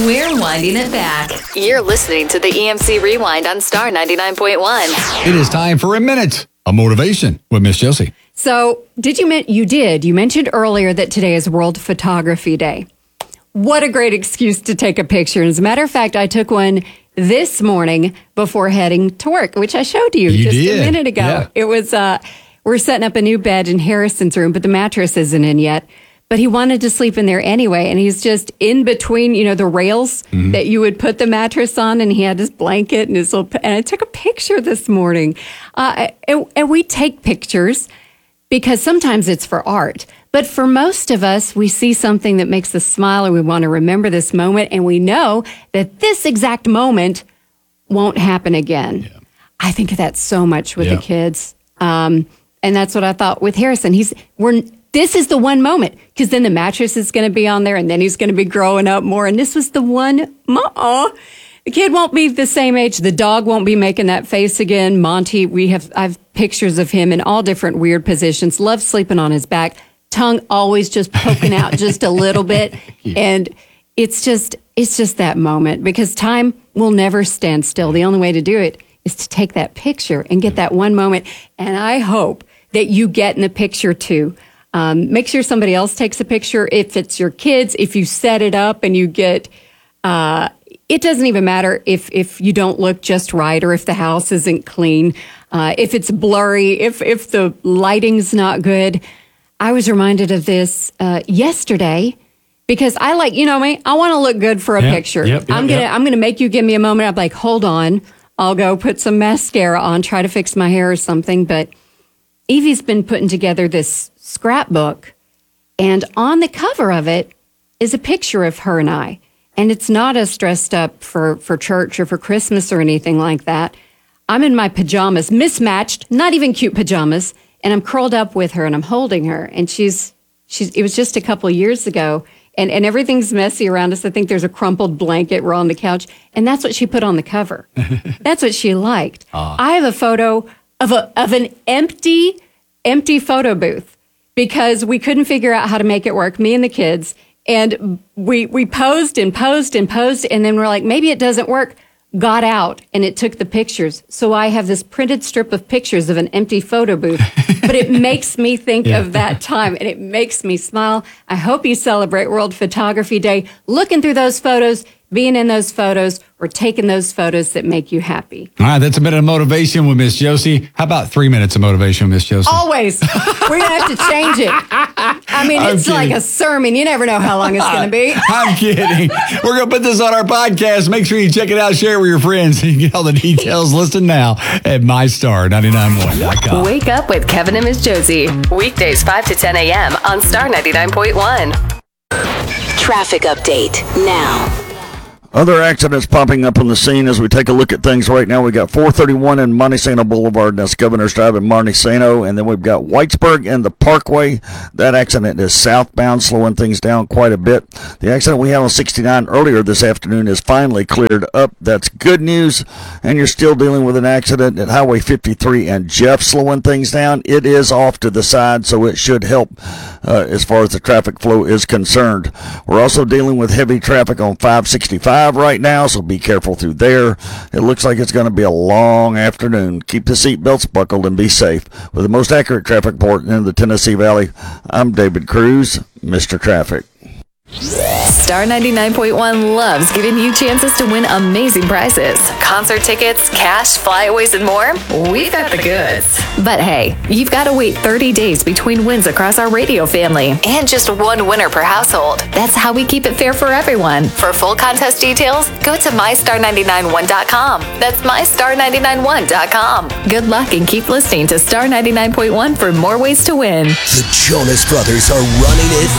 We're winding it back. You're listening to the EMC Rewind on Star 99.1. It is time for a minute of motivation with Miss Josie. So, you mentioned earlier that today is World Photography Day. What a great excuse to take a picture. And as a matter of fact, I took one this morning before heading to work, which I showed you just a minute ago. Yeah. It was, we're setting up a new bed in Harrison's room, but the mattress isn't in yet. But he wanted to sleep in there anyway, and he's just in between, the rails that you would put the mattress on, and he had his blanket and his little. And I took a picture this morning, and we take pictures because sometimes it's for art, but for most of us, we see something that makes us smile, and we want to remember this moment, and we know that this exact moment won't happen again. Yeah. I think of that so much with the kids, and that's what I thought with Harrison. This is the one moment, because then the mattress is going to be on there, and then he's going to be growing up more. And this was the one. The kid won't be the same age. The dog won't be making that face again. Monty, I've pictures of him in all different weird positions. Loves sleeping on his back. Tongue always just poking out just a little bit. And it's just that moment, because time will never stand still. The only way to do it is to take that picture and get that one moment. And I hope that you get in the picture too. Make sure somebody else takes a picture. If it's your kids, if you set it up and you get, it doesn't even matter if you don't look just right, or if the house isn't clean, if it's blurry, if the lighting's not good. I was reminded of this yesterday, because I I want to look good for a picture. I'm gonna make you give me a moment. I'm like, hold on, I'll go put some mascara on, try to fix my hair or something. But Evie's been putting together this scrapbook, and on the cover of it is a picture of her and I. And it's not us dressed up for church or for Christmas or anything like that. I'm in my pajamas, mismatched, not even cute pajamas, and I'm curled up with her and I'm holding her. And she's it was just a couple of years ago, and everything's messy around us. I think there's a crumpled blanket. We're on the couch, and that's what she put on the cover. That's what she liked. I have a photo of an empty photo booth, because we couldn't figure out how to make it work, me and the kids. And we posed and posed and posed, and then we're like, maybe it doesn't work. Got out, and it took the pictures. So I have this printed strip of pictures of an empty photo booth, but it makes me think of that time, and it makes me smile. I hope you celebrate World Photography Day looking through those photos, being in those photos, or taking those photos that make you happy. All right, that's a minute of motivation with Miss Josie. How about 3 minutes of motivation with Miss Josie? Always. We're going to have to change it. It's like a sermon. You never know how long it's going to be. I'm kidding. We're going to put this on our podcast. Make sure you check it out. Share it with your friends. You can get all the details. Listen now at MyStar991.com. Wake up with Kevin and Miss Josie. Weekdays 5 to 10 a.m. on Star 99.1. Traffic update now. Other accidents popping up on the scene as we take a look at things right now. We got 431 in Montesano Boulevard. That's Governor's Drive in Montesano. And then we've got Whitesburg and the Parkway. That accident is southbound, slowing things down quite a bit. The accident we had on 69 earlier this afternoon is finally cleared up. That's good news. And you're still dealing with an accident at Highway 53 and Jeff, slowing things down. It is off to the side, so it should help as far as the traffic flow is concerned. We're also dealing with heavy traffic on 565 right now, so be careful through there. It looks like it's going to be a long afternoon. Keep the seatbelts buckled and be safe. With the most accurate traffic report in the Tennessee Valley, I'm David Cruz, Mr. Traffic. Star 99.1 loves giving you chances to win amazing prizes. Concert tickets, cash, flyaways, and more. We've got the goods. But hey, you've got to wait 30 days between wins across our radio family. And just one winner per household. That's how we keep it fair for everyone. For full contest details, go to MyStar991.com. That's MyStar991.com. Good luck and keep listening to Star 99.1 for more ways to win. The Jonas Brothers are running it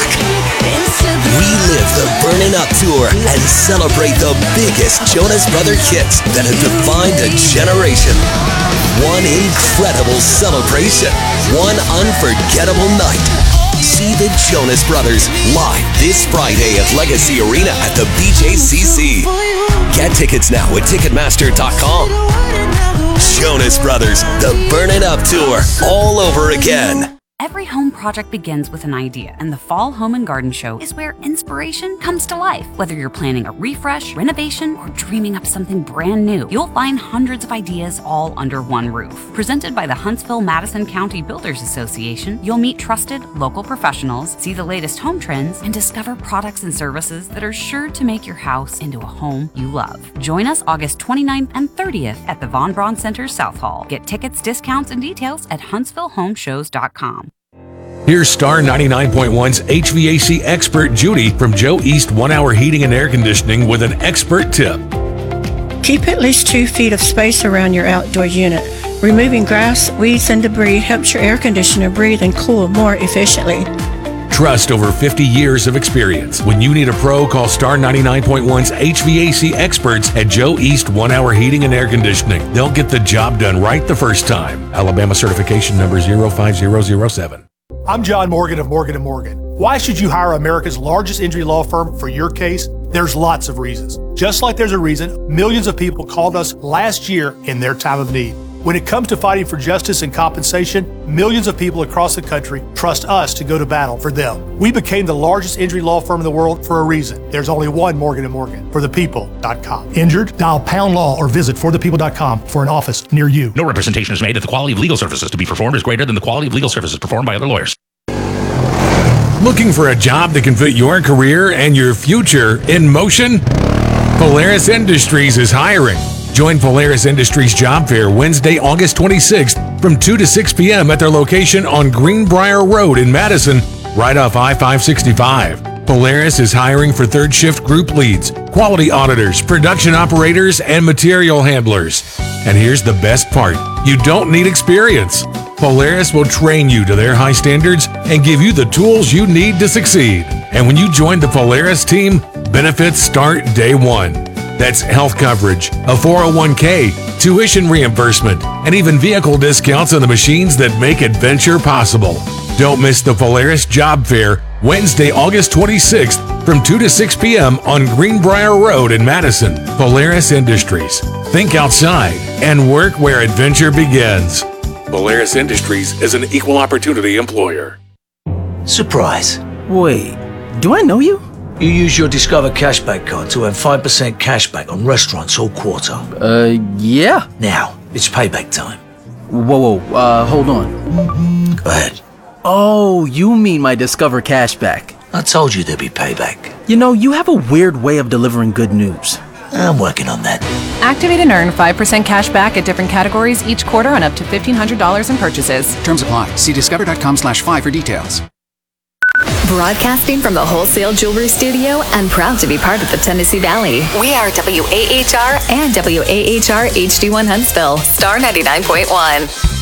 back. We live the Burnin' Up Tour and celebrate the biggest Jonas Brother hits that have defined a generation. One incredible celebration. One unforgettable night. See the Jonas Brothers live this Friday at Legacy Arena at the BJCC. Get tickets now at Ticketmaster.com. Jonas Brothers, the Burnin' Up Tour, all over again. Every home project begins with an idea, and the Fall Home and Garden Show is where inspiration comes to life. Whether you're planning a refresh, renovation, or dreaming up something brand new, you'll find hundreds of ideas all under one roof. Presented by the Huntsville-Madison County Builders Association, you'll meet trusted local professionals, see the latest home trends, and discover products and services that are sure to make your house into a home you love. Join us August 29th and 30th at the Von Braun Center South Hall. Get tickets, discounts, and details at HuntsvilleHomeshows.com. Here's Star 99.1's HVAC expert Judy from Joe East 1 Hour Heating and Air Conditioning with an expert tip. Keep at least 2 feet of space around your outdoor unit. Removing grass, weeds, and debris helps your air conditioner breathe and cool more efficiently. Trust over 50 years of experience. When you need a pro, call Star 99.1's HVAC experts at Joe East 1 Hour Heating and Air Conditioning. They'll get the job done right the first time. Alabama certification number 05007. I'm John Morgan of Morgan & Morgan. Why should you hire America's largest injury law firm for your case? There's lots of reasons. Just like there's a reason millions of people called us last year in their time of need. When it comes to fighting for justice and compensation, millions of people across the country trust us to go to battle for them. We became the largest injury law firm in the world for a reason. There's only one Morgan & Morgan, forthepeople.com. Injured? Dial pound law or visit forthepeople.com for an office near you. No representation is made that the quality of legal services to be performed is greater than the quality of legal services performed by other lawyers. Looking for a job that can fit your career and your future in motion? Polaris Industries is hiring. Join Polaris Industries Job Fair Wednesday, August 26th from 2 to 6 p.m. at their location on Greenbrier Road in Madison, right off I-565. Polaris is hiring for third shift group leads, quality auditors, production operators, and material handlers. And here's the best part. You don't need experience. Polaris will train you to their high standards and give you the tools you need to succeed. And when you join the Polaris team, benefits start day one. That's health coverage, a 401k, tuition reimbursement, and even vehicle discounts on the machines that make adventure possible. Don't miss the Polaris Job Fair, Wednesday, August 26th from 2 to 6 p.m. on Greenbrier Road in Madison. Polaris Industries. Think outside and work where adventure begins. Polaris Industries is an equal opportunity employer. Surprise. Wait, do I know you? You use your Discover Cashback card to earn 5% cashback on restaurants all quarter. Yeah. Now, it's payback time. Whoa, hold on. Go ahead. Oh, you mean my Discover Cashback. I told you there'd be payback. You know, you have a weird way of delivering good news. I'm working on that. Activate and earn 5% cash back at different categories each quarter on up to $1,500 in purchases. Terms apply. See discover.com/5 for details. Broadcasting from the Wholesale Jewelry Studio and proud to be part of the Tennessee Valley. We are WAHR and WAHR HD1 Huntsville, Star 99.1.